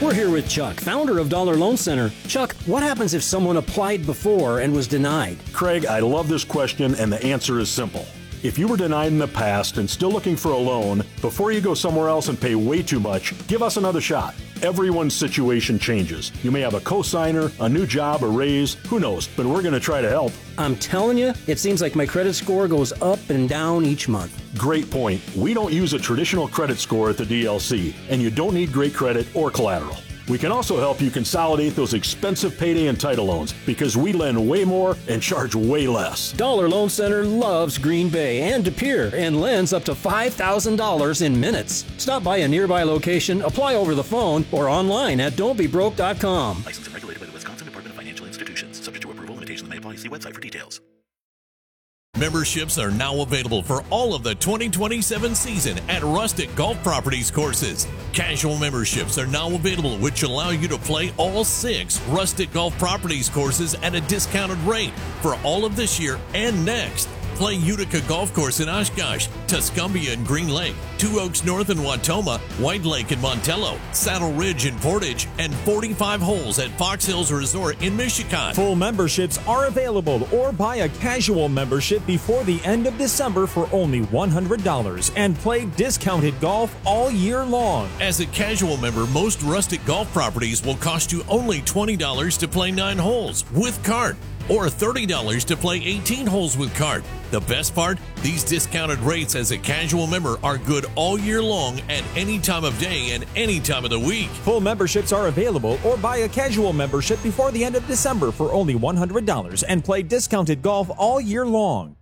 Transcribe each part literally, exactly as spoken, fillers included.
We're here with Chuck, founder of Dollar Loan Center. Chuck, what happens if someone applied before and was denied? Craig, I love this question, and the answer is simple. If you were denied in the past and still looking for a loan, before you go somewhere else and pay way too much, give us another shot. Everyone's situation changes. You may have a cosigner, a new job, a raise, who knows, but we're going to try to help. I'm telling you, it seems like my credit score goes up and down each month. Great point. We don't use a traditional credit score at the D L C, and you don't need great credit or collateral. We can also help you consolidate those expensive payday and title loans because we lend way more and charge way less. Dollar Loan Center loves Green Bay and De Pere and lends up to five thousand dollars in minutes. Stop by a nearby location, apply over the phone, or online at don't be broke dot com. Licensed and regulated by the Wisconsin Department of Financial Institutions. Subject to approval, limitations may apply. See website for details. Memberships are now available for all of the twenty twenty-seven season at Rustic Golf Properties courses. Casual memberships are now available, which allow you to play all six Rustic Golf Properties courses at a discounted rate for all of this year and next. Play Utica Golf Course in Oshkosh, Tuscumbia and Green Lake, Two Oaks North in Watoma, White Lake in Montello, Saddle Ridge in Portage, and forty-five holes at Fox Hills Resort in Michigan. Full memberships are available, or buy a casual membership before the end of December for only one hundred dollars and play discounted golf all year long. As a casual member, most Rustic Golf Properties will cost you only twenty dollars to play nine holes with cart, or thirty dollars to play eighteen holes with cart. The best part? These discounted rates as a casual member are good all year long at any time of day and any time of the week. Full memberships are available, or buy a casual membership before the end of December for only one hundred dollars and play discounted golf all year long.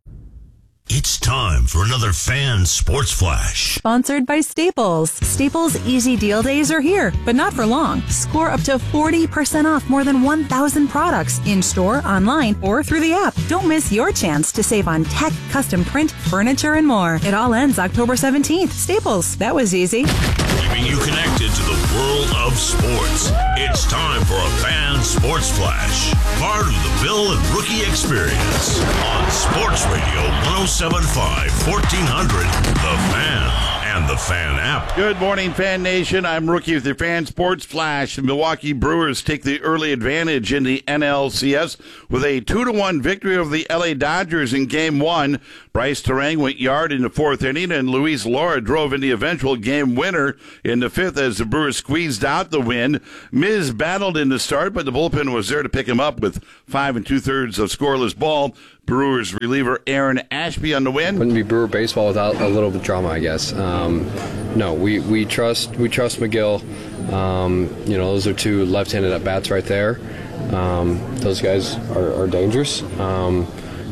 It's time for another Fan Sports Flash. Sponsored by Staples. Staples Easy Deal Days are here, but not for long. Score up to forty percent off more than one thousand products in-store, online, or through the app. Don't miss your chance to save on tech, custom print, furniture, and more. It all ends October seventeenth. Staples. That was easy. Keeping you connected to the world of sports. It's time for a Fan Sports Flash. Part of the Bill and Rookie Experience on Sports Radio one oh seven point five, fourteen hundred, The Fan, and the Fan app. Good morning, Fan Nation. I'm Rookie with your Fan Sports Flash. The Milwaukee Brewers take the early advantage in the N L C S with a two to one victory over the L A Dodgers in Game one. Bryce Terang went yard in the fourth inning, and Luis Laura drove in the eventual game winner in the fifth as the Brewers squeezed out the win. Miz battled in the start, but the bullpen was there to pick him up with five and two-thirds of scoreless ball. Brewers reliever Aaron Ashby on the win. Wouldn't be Brewer baseball without a little bit of drama, I guess. Um, no, we, we trust we trust McGill. Um, you know, those are two left-handed at bats right there. Um, those guys are, are dangerous. Um,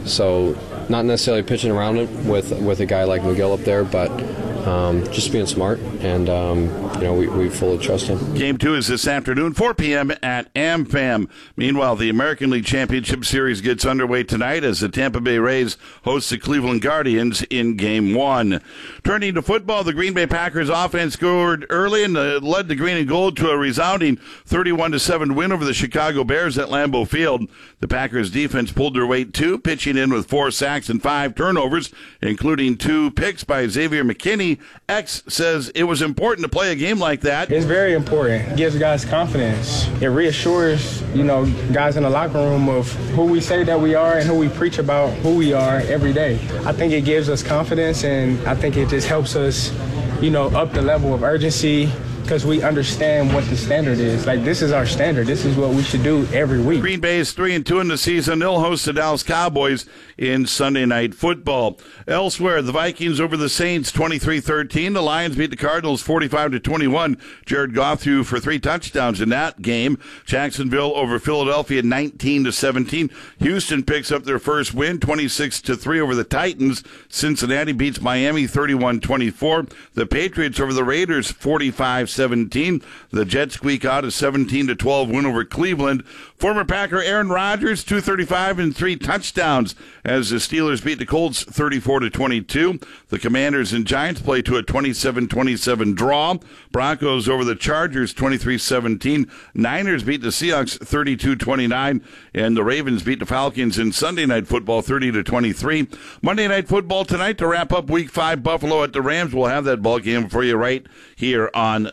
so not necessarily pitching around it with with a guy like McGill up there, but um, just being smart, and um, you know, we, we fully trust him. Game two is this afternoon, four p.m. at AmFam. Meanwhile, the American League Championship Series gets underway tonight as the Tampa Bay Rays host the Cleveland Guardians in Game one. Turning to football, the Green Bay Packers offense scored early and uh, led the Green and Gold to a resounding thirty-one to seven win over the Chicago Bears at Lambeau Field. The Packers defense pulled their weight too, pitching in with four sacks and five turnovers, including two picks by Xavier McKinney. X says it was important to play a game like that. It's very important. It gives guys confidence. It reassures, you know, guys in the locker room of who we say that we are and who we preach about who we are every day. I think it gives us confidence, and I think it just helps us, you know, up the level of urgency, because we understand what the standard is. Like, this is our standard. This is what we should do every week. Green Bay is three and two in the season. They'll host the Dallas Cowboys in Sunday Night Football. Elsewhere, the Vikings over the Saints twenty-three thirteen. The Lions beat the Cardinals forty-five to twenty-one. Jared Goff threw for three touchdowns in that game. Jacksonville over Philadelphia nineteen to seventeen. Houston picks up their first win twenty-six to three over the Titans. Cincinnati beats Miami thirty-one twenty-four. The Patriots over the Raiders forty-five seventeen. The Jets squeak out a seventeen to twelve win over Cleveland. Former Packer Aaron Rodgers two thirty-five and three touchdowns as the Steelers beat the Colts thirty-four to twenty-two. The Commanders and Giants play to a twenty-seven twenty-seven draw. Broncos over the Chargers twenty-three seventeen. Niners beat the Seahawks thirty-two twenty-nine, and the Ravens beat the Falcons in Sunday Night Football thirty to twenty-three. Monday Night Football tonight to wrap up Week five. Buffalo at the Rams. We'll have that ball game for you right here on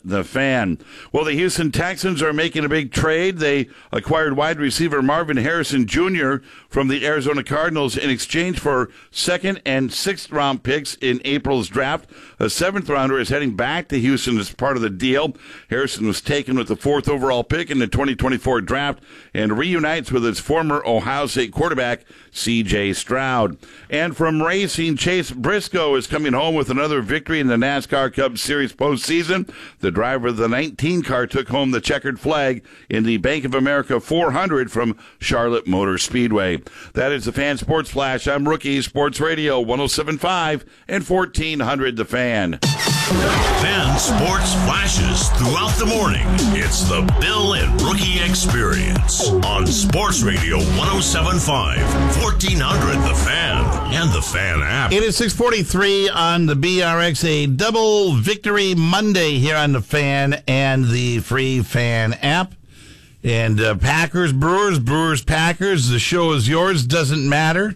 the Fan. Well, the Houston Texans are making a big trade. They acquired wide receiver Marvin Harrison Junior from the Arizona Cardinals in exchange for second and sixth round picks in April's draft. A seventh rounder is heading back to Houston as part of the deal. Harrison was taken with the fourth overall pick in the twenty twenty-four draft and reunites with his former Ohio State quarterback, C J Stroud. And from racing, Chase Briscoe is coming home with another victory in the NASCAR Cup Series postseason. The driver of the nineteen car took home the checkered flag in the Bank of America four hundred from Charlotte Motor Speedway. That is the Fan Sports Flash. I'm Rookie Sports Radio one oh seven point five and fourteen hundred The Fan. Fan Sports Flashes throughout the morning. It's the Bill and Rookie Experience on Sports Radio one oh seven point five, fourteen hundred The Fan, and the Fan app. It is six forty-three on the B R X, a double victory Monday here on the Fan and the free Fan app. And uh, Packers, Brewers, Brewers, Packers, the show is yours, doesn't matter.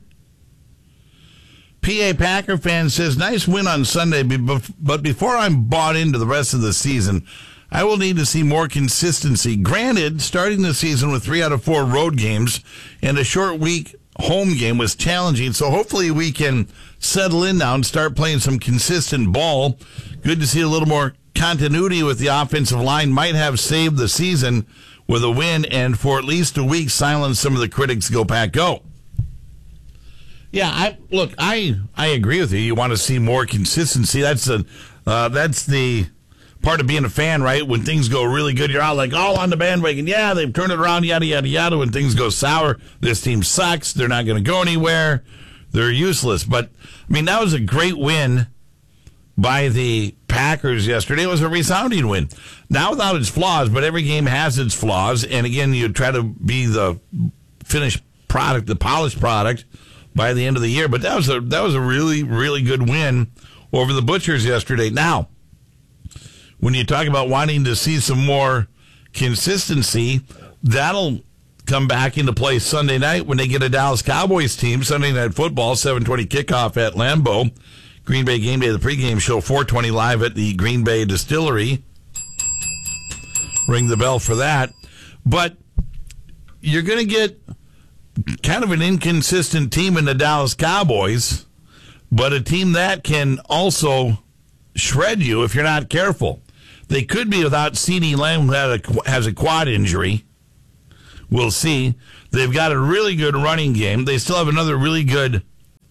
P A Packer fan says, nice win on Sunday, but before I'm bought into the rest of the season, I will need to see more consistency. Granted, starting the season with three out of four road games and a short week home game was challenging, so hopefully we can settle in now and start playing some consistent ball. Good to see a little more continuity with the offensive line. Might have saved the season with a win and for at least a week silence some of the critics. Go Pack, go. Yeah, I look, I I agree with you. You want to see more consistency. That's the uh, that's the part of being a fan, right? When things go really good, you're all like, all on the bandwagon. Yeah, they've turned it around, yada, yada, yada. When things go sour, this team sucks. They're not going to go anywhere. They're useless. But, I mean, that was a great win by the Packers yesterday. It was a resounding win. Now without its flaws, but every game has its flaws. And, again, you try to be the finished product, the polished product, by the end of the year. But that was a that was a really, really good win over the Butchers yesterday. Now, when you talk about wanting to see some more consistency, that'll come back into play Sunday night when they get a Dallas Cowboys team. Sunday Night Football, seven twenty kickoff at Lambeau. Green Bay Game Day, the pregame show, four twenty live at the Green Bay Distillery. Ring the bell for that. But you're going to get kind of an inconsistent team in the Dallas Cowboys, but a team that can also shred you if you're not careful. They could be without CeeDee Lamb, who had a, has a quad injury. We'll see. They've got a really good running game. They still have another really good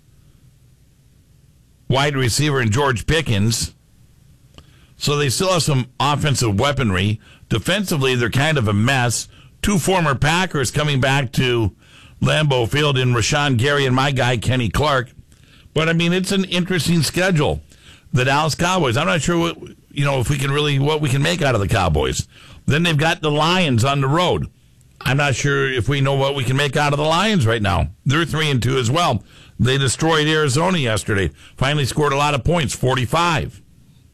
wide receiver in George Pickens. So they still have some offensive weaponry. Defensively, they're kind of a mess. Two former Packers coming back to Lambeau Field in Rashawn Gary and my guy, Kenny Clark. But, I mean, it's an interesting schedule. The Dallas Cowboys, I'm not sure what, you know, if we can really, what we can make out of the Cowboys. Then they've got the Lions on the road. I'm not sure if we know what we can make out of the Lions right now. They're three and two as well. They destroyed Arizona yesterday. Finally scored a lot of points, forty-five.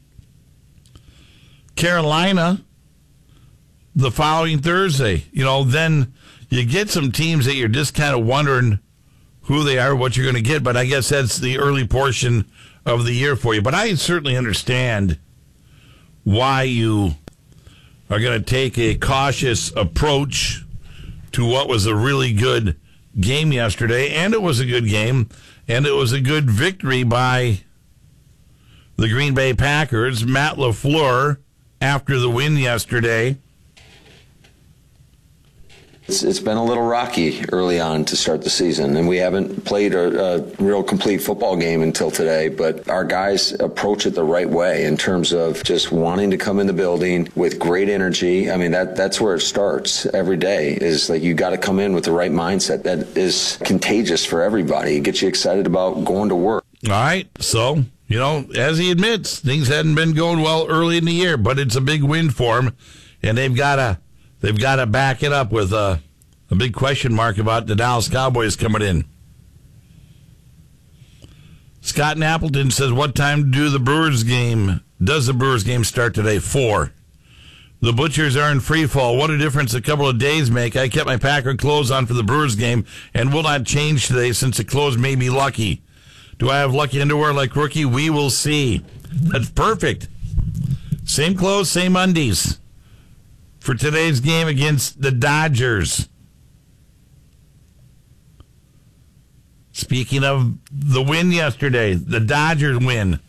Carolina, the following Thursday. You know, then you get some teams that you're just kind of wondering who they are, what you're going to get, but I guess that's the early portion of the year for you. But I certainly understand why you are going to take a cautious approach to what was a really good game yesterday, and it was a good game, and it was a good victory by the Green Bay Packers. Matt LaFleur, after the win yesterday, It's, it's been a little rocky early on to start the season, and we haven't played a, a real complete football game until today, but our guys approach it the right way in terms of just wanting to come in the building with great energy. I mean, that that's where it starts every day, is like you got to come in with the right mindset that is contagious for everybody. It gets you excited about going to work. All right, so, you know, as he admits, things hadn't been going well early in the year, but it's a big win for him, and they've got to They've got to back it up with a, a big question mark about the Dallas Cowboys coming in. Scott in Appleton says, what time do the Brewers game, does the Brewers game start today? Four. The Butchers are in free fall. What a difference a couple of days make. I kept my Packer clothes on for the Brewers game and will not change today since the clothes made me lucky. Do I have lucky underwear like Rookie? We will see. That's perfect. Same clothes, same undies for today's game against the Dodgers. Speaking of the win yesterday, the Dodgers win.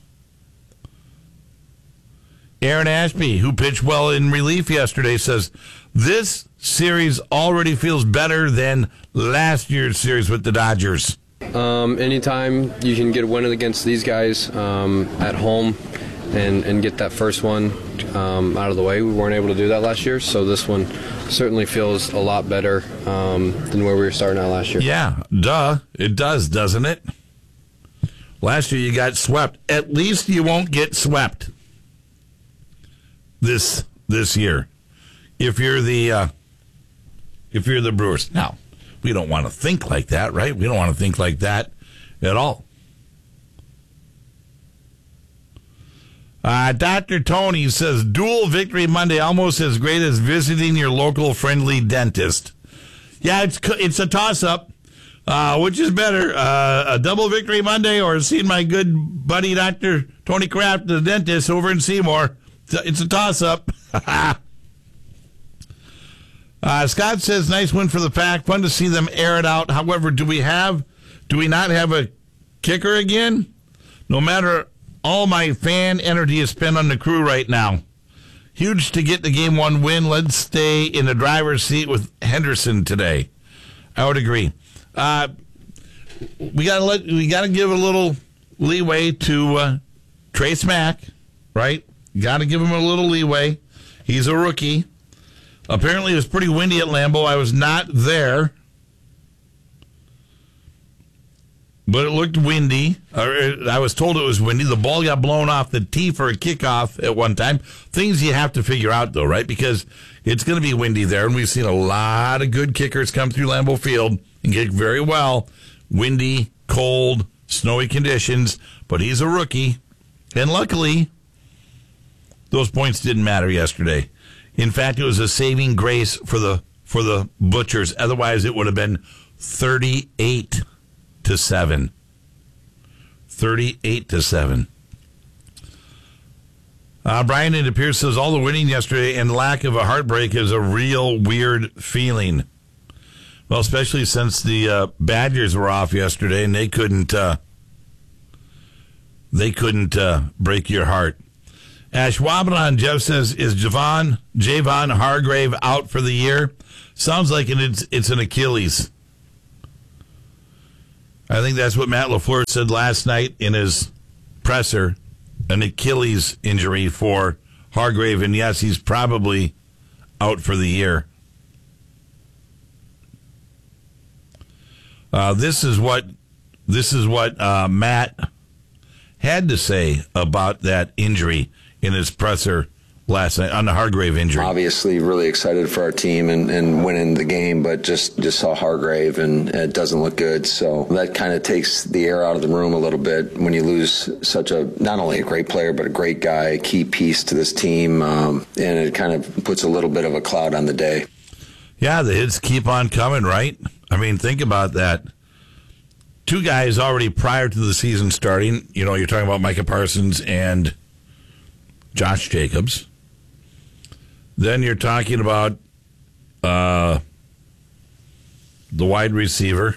Aaron Ashby, who pitched well in relief yesterday, says this series already feels better than last year's series with the Dodgers. Um, anytime you can get a win against these guys um, at home and, and get that first one um, out of the way, we weren't able to do that last year, so this one certainly feels a lot better um, than where we were starting out last year. Yeah, duh. It does, doesn't it? Last year you got swept. At least you won't get swept this this year if you're the uh, if you're the Brewers. Now, we don't want to think like that, right? We don't want to think like that at all. Uh, Doctor Tony says, dual victory Monday, almost as great as visiting your local friendly dentist. Yeah, it's it's a toss-up. Uh, which is better, uh, a double victory Monday or seeing my good buddy Doctor Tony Kraft, the dentist, over in Seymour? It's a toss-up. uh, Scott says, nice win for the Pack. Fun to see them air it out. However, do we have, do we not have a kicker again? No matter, all my fan energy is spent on the crew right now. Huge to get the game one win. Let's stay in the driver's seat with Henderson today. I would agree. Uh, we gotta let we gotta give a little leeway to uh, Trace Mack, right? Got to give him a little leeway. He's a rookie. Apparently, it was pretty windy at Lambeau. I was not there, but it looked windy. I was told it was windy. The ball got blown off the tee for a kickoff at one time. Things you have to figure out, though, right? Because it's going to be windy there, and we've seen a lot of good kickers come through Lambeau Field and kick very well. Windy, cold, snowy conditions, but he's a rookie. And luckily, those points didn't matter yesterday. In fact, it was a saving grace for the for the Butchers. Otherwise, it would have been thirty-eight to seven. thirty-eight to seven. Uh, Brian, it appears, says all the winning yesterday and lack of a heartbreak is a real weird feeling. Well, especially since the uh, Badgers were off yesterday and they couldn't uh, they couldn't uh, break your heart. Ashwaubenon, Jeff says, is Javon Javon Hargrave out for the year? Sounds like it's it's an Achilles. I think that's what Matt LaFleur said last night in his presser, an Achilles injury for Hargrave, and yes, he's probably out for the year. Uh, this is what this is what uh, Matt had to say about that injury in his presser last night on the Hargrave injury. Obviously, really excited for our team and, and winning the game, but just, just saw Hargrave and it doesn't look good. So that kind of takes the air out of the room a little bit when you lose such a, not only a great player, but a great guy, a key piece to this team. Um, and it kind of puts a little bit of a cloud on the day. Yeah, the hits keep on coming, right? I mean, think about that. Two guys already prior to the season starting, you know, you're talking about Micah Parsons and Josh Jacobs. Then you're talking about uh, the wide receiver.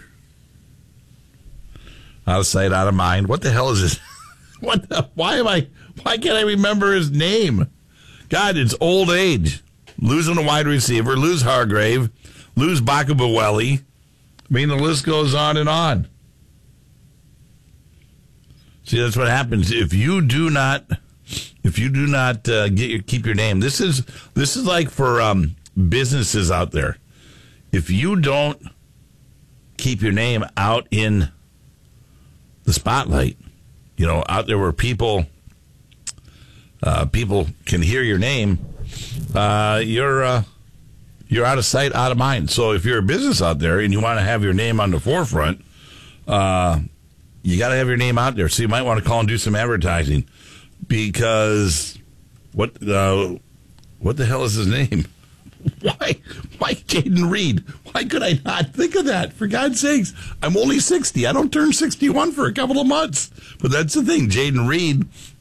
Out of sight, out of mind. What the hell is this? What? The, why am I? Why can't I remember his name? God, it's old age. Losing a wide receiver, lose Hargrave, lose Bakabaweli. I mean, the list goes on and on. See, that's what happens if you do not. If you do not uh, get your, keep your name, this is this is like for um, businesses out there. If you don't keep your name out in the spotlight, you know, out there where people uh, people can hear your name, uh, you're uh, you're out of sight, out of mind. So if you're a business out there and you want to have your name on the forefront, uh, you got to have your name out there. So you might want to call and do some advertising. Because what uh, what the hell is his name? Why why Jaden Reed? Why could I not think of that? For God's sakes, I'm only sixty. I don't turn sixty-one for a couple of months. But that's the thing. Jaden Reed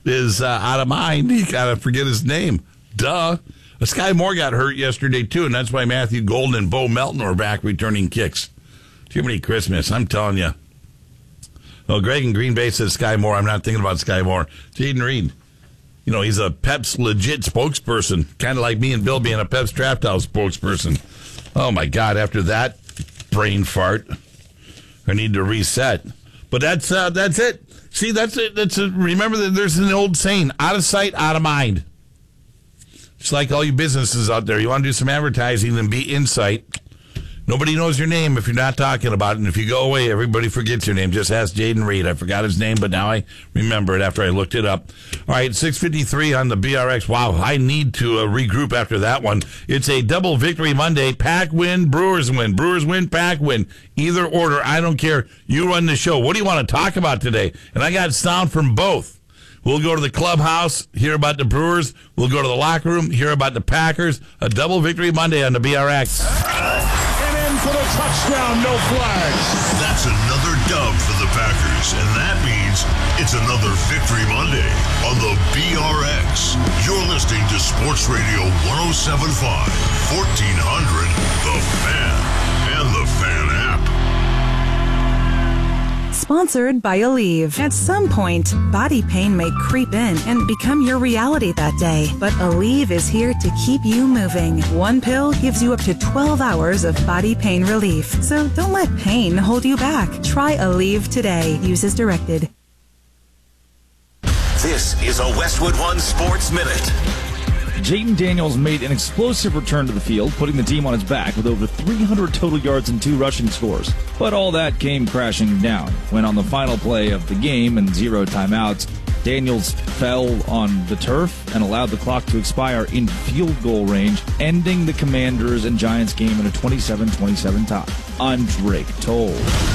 is uh, out of mind. You got to forget his name. Duh. Sky Moore got hurt yesterday, too, and that's why Matthew Golden and Bo Melton are back returning kicks. Too many Christmas, I'm telling you. Well, Greg in Green Bay says Sky Moore. I'm not thinking about Sky Moore. Jaden Reed. You know, he's a Pep's legit spokesperson, kind of like me and Bill being a Pep's Draft House spokesperson. Oh, my God, after that brain fart, I need to reset. But that's uh, that's it. See, that's it. That's a, remember that there's an old saying, out of sight, out of mind. Just like all you businesses out there, you want to do some advertising, then be in sight. Nobody knows your name if you're not talking about it. And if you go away, everybody forgets your name. Just ask Jaden Reed. I forgot his name, but now I remember it after I looked it up. All right, six fifty-three on the B R X. Wow, I need to uh, regroup after that one. It's a double victory Monday. Pack win, Brewers win. Brewers win, Pack win. Either order, I don't care. You run the show. What do you want to talk about today? And I got sound from both. We'll go to the clubhouse, hear about the Brewers. We'll go to the locker room, hear about the Packers. A double victory Monday on the B R X. For the touchdown, no flags. That's another dub for the Packers, and that means it's another Victory Monday on the B R X. You're listening to Sports Radio one oh seven point five, fourteen hundred, The Fan, and the Fan app. Sponsored by Aleve. At some point, body pain may creep in and become your reality that day. But Aleve is here to keep you moving. One pill gives you up to twelve hours of body pain relief. So don't let pain hold you back. Try Aleve today. Use as directed. This is a Westwood One Sports Minute. Jayden Daniels made an explosive return to the field, putting the team on his back with over three hundred total yards and two rushing scores. But all that came crashing down when on the final play of the game and zero timeouts, Daniels fell on the turf and allowed the clock to expire in field goal range, ending the Commanders and Giants game in a twenty-seven twenty-seven tie. I'm Drake Toll.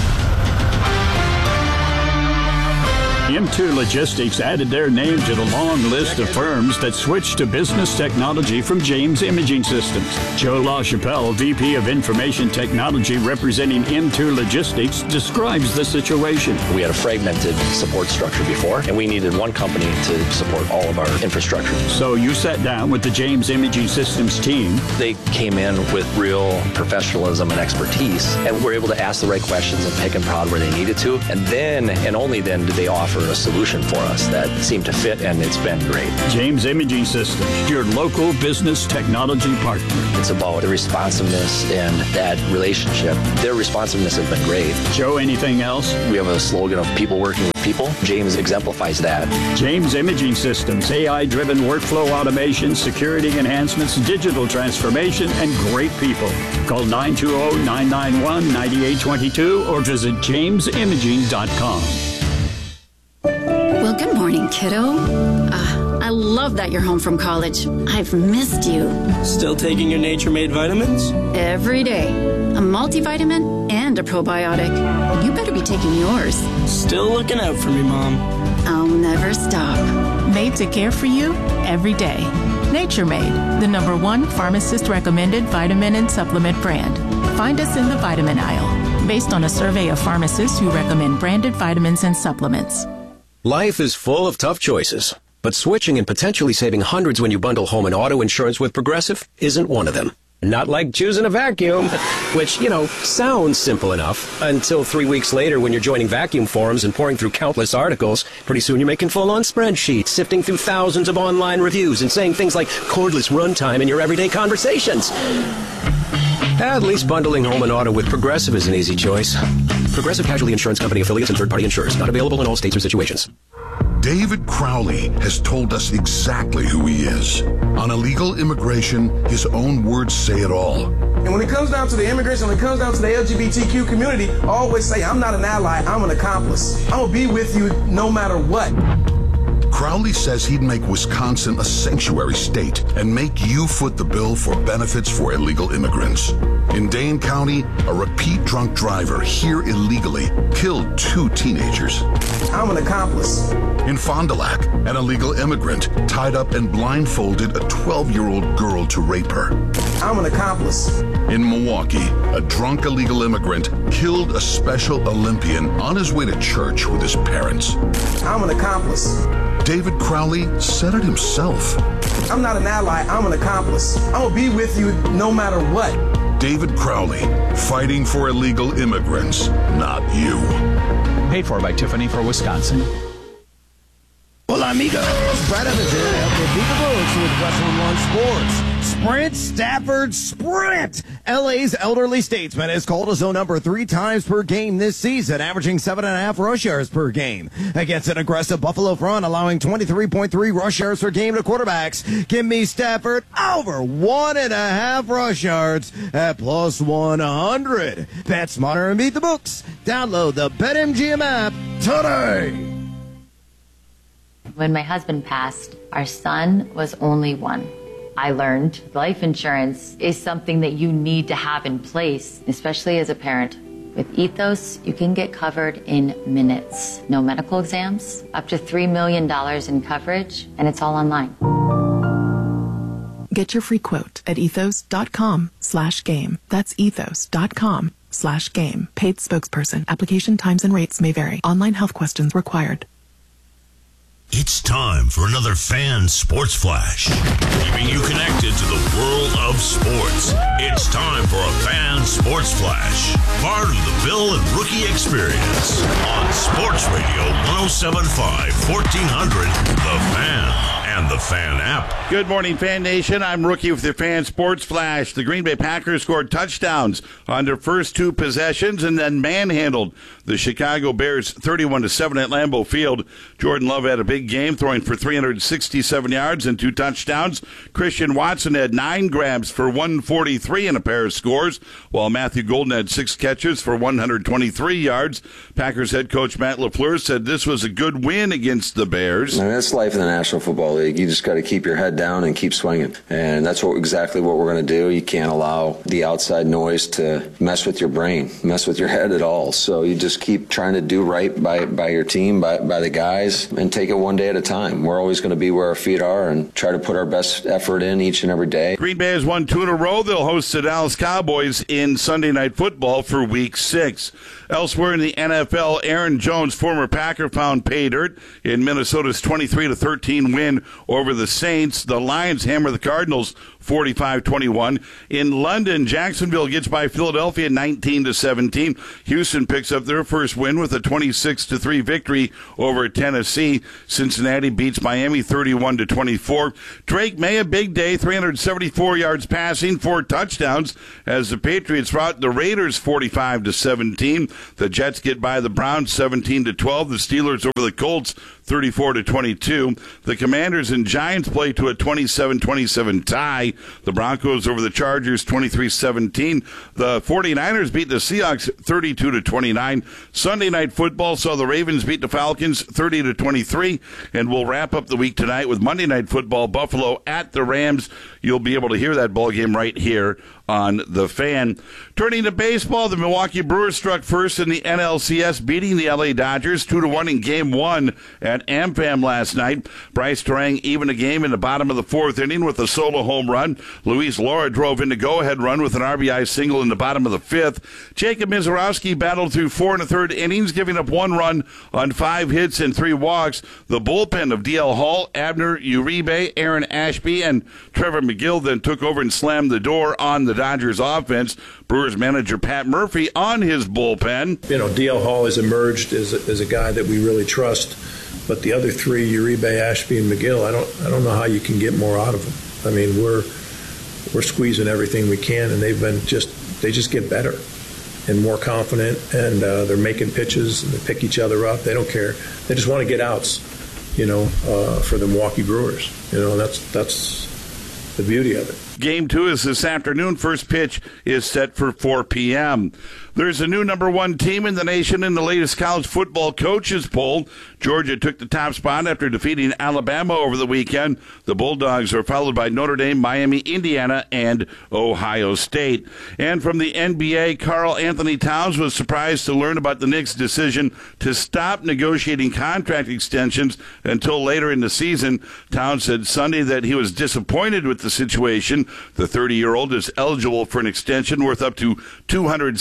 M two Logistics added their name to the long list of firms that switched to business technology from James Imaging Systems. Joe LaChapelle, V P of Information Technology representing M two Logistics, describes the situation. We had a fragmented support structure before, and we needed one company to support all of our infrastructure. So you sat down with the James Imaging Systems team. They came in with real professionalism and expertise, and were able to ask the right questions and pick and prod where they needed to. And then, and only then, did they offer a solution for us that seemed to fit, and it's been great. James Imaging Systems, your local business technology partner. It's about the responsiveness and that relationship. Their responsiveness has been great. Joe, anything else? We have a slogan of people working with people. James exemplifies that. James Imaging Systems, A I-driven workflow automation, security enhancements, digital transformation, and great people. Call nine two zero, nine nine one, nine eight two two or visit james imaging dot com. Well, good morning, kiddo. Uh, I love that you're home from college. I've missed you. Still taking your Nature-Made vitamins? Every day. A multivitamin and a probiotic. You better be taking yours. Still looking out for me, Mom. I'll never stop. Made to care for you every day. Nature-Made, the number one pharmacist-recommended vitamin and supplement brand. Find us in the vitamin aisle, based on a survey of pharmacists who recommend branded vitamins and supplements. Life is full of tough choices, but switching and potentially saving hundreds when you bundle home and auto insurance with Progressive isn't one of them. Not like choosing a vacuum, which, you know, sounds simple enough until three weeks later when you're joining vacuum forums and pouring through countless articles. Pretty soon you're making full-on spreadsheets, sifting through thousands of online reviews and saying things like cordless runtime in your everyday conversations. At least bundling home and auto with Progressive is an easy choice. Progressive Casualty Insurance Company affiliates and third-party insurers. Not available in all states or situations. David Crowley has told us exactly who he is. On illegal immigration, his own words say it all. And when it comes down to the immigration, when it comes down to the L G B T Q community, I always say, I'm not an ally, I'm an accomplice. I'm going to be with you no matter what. Crowley says he'd make Wisconsin a sanctuary state and make you foot the bill for benefits for illegal immigrants. In Dane County, a repeat drunk driver here illegally killed two teenagers. I'm an accomplice. In Fond du Lac, an illegal immigrant tied up and blindfolded a twelve-year-old girl to rape her. I'm an accomplice. In Milwaukee, a drunk illegal immigrant killed a Special Olympian on his way to church with his parents. I'm an accomplice. David Crowley said it himself. I'm not an ally, I'm an accomplice. I'm going to be with you no matter what. David Crowley, fighting for illegal immigrants, not you. Paid for by Tiffany for Wisconsin. Hola, amigos. Brad Evans here to help you beat the books with Westwood One Sports. Sprint, Stafford, sprint! L A's elderly statesman has called his own number three times per game this season, averaging seven and a half rush yards per game. Against an aggressive Buffalo front, allowing twenty-three point three rush yards per game to quarterbacks. Give me Stafford over one and a half rush yards at plus one hundred. Bet smarter and beat the books. Download the BetMGM app today. When my husband passed, our son was only one. I learned life insurance is something that you need to have in place, especially as a parent. With Ethos, you can get covered in minutes. No medical exams, up to three million dollars in coverage, and it's all online. Get your free quote at ethos.com slash game. That's ethos.com slash game. Paid spokesperson. Application times and rates may vary. Online health questions required. It's time for another Fan Sports Flash, keeping you connected to the world of sports. It's time for a Fan Sports Flash, part of the Bill and Rookie Experience on Sports Radio one oh seven point five, fourteen hundred, The Fan. And the Fan app. Good morning, Fan Nation. I'm Rookie with the Fan Sports Flash. The Green Bay Packers scored touchdowns on their first two possessions and then manhandled the Chicago Bears thirty-one to seven at Lambeau Field. Jordan Love had a big game, throwing for three hundred sixty-seven yards and two touchdowns. Christian Watson had nine grabs for one forty-three and a pair of scores, while Matthew Golden had six catches for one hundred twenty-three yards. Packers head coach Matt LaFleur said this was a good win against the Bears. I mean, that's life in the National Football League. You just got to keep your head down and keep swinging. And that's what exactly what we're going to do. You can't allow the outside noise to mess with your brain, mess with your head at all. So you just keep trying to do right by, by your team, by, by the guys, and take it one day at a time. We're always going to be where our feet are and try to put our best effort in each and every day. Green Bay has won two in a row. They'll host the Dallas Cowboys in Sunday Night Football for Week six. Elsewhere in the N F L, Aaron Jones, former Packer, found pay dirt in Minnesota's twenty-three to thirteen win over the Saints. The Lions hammer the Cardinals forty-five twenty-one. In London, Jacksonville gets by Philadelphia nineteen to seventeen. Houston picks up their first win with a twenty-six to three victory over Tennessee. Cincinnati beats Miami thirty-one to twenty-four. Drake May, a big day, three hundred seventy-four yards passing, four touchdowns as the Patriots rout the Raiders forty-five to seventeen. The Jets get by the Browns seventeen to twelve. The Steelers over the Colts thirty-four to twenty-two. The Commanders and Giants play to a twenty-seven twenty-seven tie. The Broncos over the Chargers twenty-three seventeen. The 49ers beat the Seahawks thirty-two to twenty-nine. Sunday Night Football saw the Ravens beat the Falcons thirty to twenty-three. And we'll wrap up the week tonight with Monday Night Football, Buffalo at the Rams. You'll be able to hear that ball game right here on The Fan. Turning to baseball, the Milwaukee Brewers struck first in the N L C S, beating the L A Dodgers two to one in Game one at AmFam last night. Bryce Terang evened a game in the bottom of the fourth inning with a solo home run. Luis Lora drove in the go-ahead run with an R B I single in the bottom of the fifth. Jacob Mizorowski battled through four and a third innings, giving up one run on five hits and three walks. The bullpen of D L Hall, Abner Uribe, Aaron Ashby, and Trevor McGill then took over and slammed the door on the Dodgers offense. Brewers manager Pat Murphy on his bullpen. You know, D L Hall has emerged as a, as a guy that we really trust, but the other three, Uribe, Ashby, and McGill, I don't I don't know how you can get more out of them. I mean, we're we're squeezing everything we can, and they've been just they just get better and more confident, and uh, they're making pitches and they pick each other up. They don't care. They just want to get outs, you know, uh, for the Milwaukee Brewers. You know, that's that's the beauty of it. Game two is this afternoon. First pitch is set for four p.m. There's a new number one team in the nation in the latest college football coaches poll. Georgia took the top spot after defeating Alabama over the weekend. The Bulldogs are followed by Notre Dame, Miami, Indiana, and Ohio State. And from the N B A, Karl Anthony Towns was surprised to learn about the Knicks' decision to stop negotiating contract extensions until later in the season. Towns said Sunday that he was disappointed with the situation. The thirty-year-old is eligible for an extension worth up to two hundred seventy-six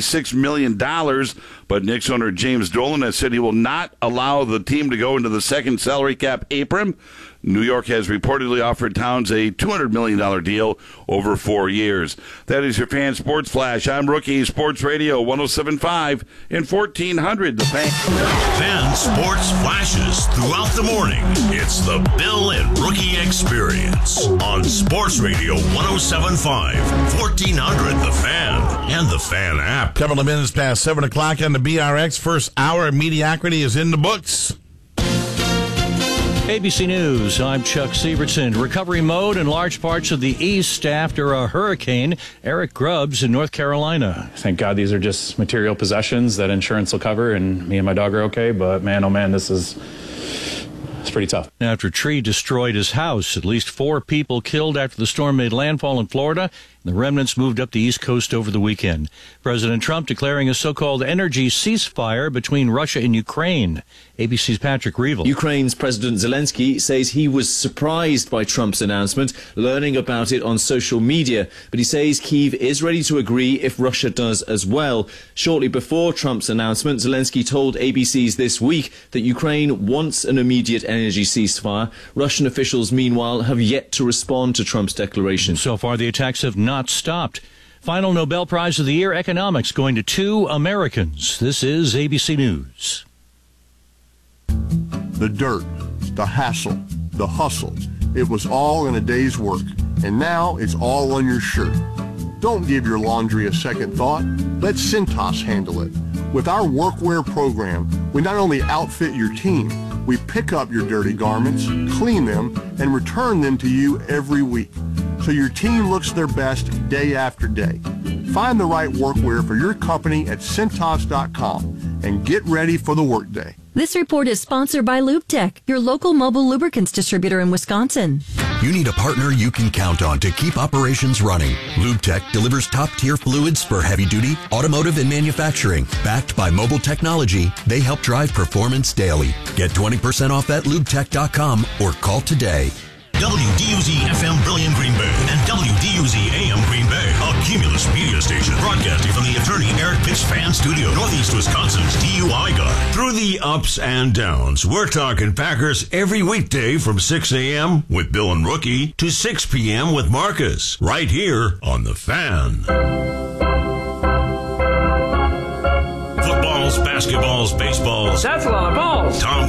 six million dollars. But Knicks owner James Dolan has said he will not allow the team to go into the second salary cap apron. New York has reportedly offered Towns a two hundred million dollars deal over four years. That is your Fan Sports Flash. I'm Rookie Sports Radio one oh seven point five and fourteen hundred. The Fan. Fan Sports Flashes throughout the morning. It's the Bill and Rookie Experience on Sports Radio one oh seven point five, fourteen hundred, The Fan, and the Fan app. Couple of minutes past seven o'clock on the B R X. First hour of mediocrity is in the books. A B C News, I'm Chuck Sievertson. Recovery mode in large parts of the East after a hurricane. Eric Grubbs in North Carolina. Thank God these are just material possessions that insurance will cover, and me and my dog are okay, but man, oh man, this is... It's pretty tough. After a tree destroyed his house, at least four people killed after the storm made landfall in Florida. The remnants moved up the East Coast over the weekend. President Trump declaring a so-called energy ceasefire between Russia and Ukraine. A B C's Patrick Reevell. Ukraine's President Zelensky says he was surprised by Trump's announcement, learning about it on social media. But he says Kyiv is ready to agree if Russia does as well. Shortly before Trump's announcement, Zelensky told A B C's This Week that Ukraine wants an immediate energy ceasefire. Russian officials, meanwhile, have yet to respond to Trump's declaration. So far, the attacks have not stopped. Final Nobel Prize of the Year, economics, going to two Americans. This is A B C News. The dirt, the hassle, the hustle. It was all in a day's work, and now it's all on your shirt. Don't give your laundry a second thought. Let Cintas handle it. With our workwear program, we not only outfit your team, we pick up your dirty garments, clean them, and return them to you every week, so your team looks their best day after day. Find the right workwear for your company at Cintas dot com and get ready for the workday. This report is sponsored by LubeTech, your local mobile lubricants distributor in Wisconsin. You need a partner you can count on to keep operations running. LubeTech delivers top-tier fluids for heavy-duty, automotive, and manufacturing. Backed by mobile technology, they help drive performance daily. Get twenty percent off at lube tech dot com or call today. W D U Z F M Brilliant Green Bay and W D U Z A M Green Bay, a Cumulus media station broadcasting from the attorney Eric Pitts Fan Studio, Northeast Wisconsin's D U I guy. Through the ups and downs, we're talking Packers every weekday from six a.m. with Bill and Rookie to six p.m. with Marcus, right here on The Fan. Footballs, basketballs, baseballs. That's a lot of balls. Tom